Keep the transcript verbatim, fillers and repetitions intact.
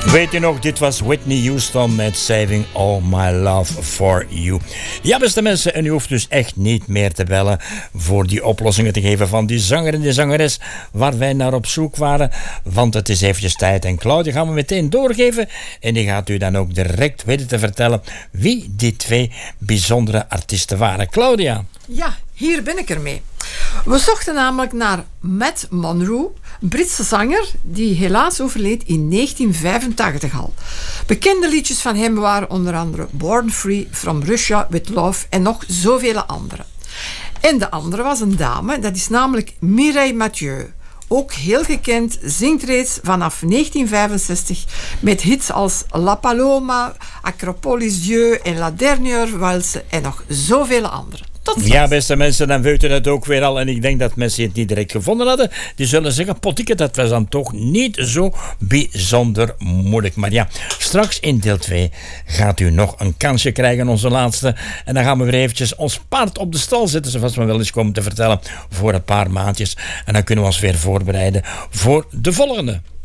Weet je nog, dit was Whitney Houston met Saving All My Love For You. Ja, beste mensen, en u hoeft dus echt niet meer te bellen voor die oplossingen te geven van die zanger en die zangeres waar wij naar op zoek waren, want het is eventjes tijd. En Claudia gaan we meteen doorgeven en die gaat u dan ook direct weten te vertellen wie die twee bijzondere artiesten waren. Claudia. Ja, hier ben ik ermee. We zochten namelijk naar Matt Monro, een Britse zanger die helaas overleed in negentien vijfentachtig al. Bekende liedjes van hem waren onder andere Born Free, From Russia With Love en nog zoveel andere. En de andere was een dame, dat is namelijk Mireille Mathieu. Ook heel gekend, zingt reeds vanaf negentien vijfenzestig met hits als La Paloma, Acropolis Dieu en La Dernière Valse en nog zoveel andere. Tot slot. Ja, beste mensen, dan weet u het ook weer al. En ik denk dat mensen het niet direct gevonden hadden. Die zullen zeggen, pottieke, dat was dan toch niet zo bijzonder moeilijk. Maar ja, straks in deel twee gaat u nog een kansje krijgen, onze laatste. En dan gaan we weer eventjes ons paard op de stal zetten, zoals we wel eens komen te vertellen, voor een paar maandjes. En dan kunnen we ons weer voorbereiden voor de volgende.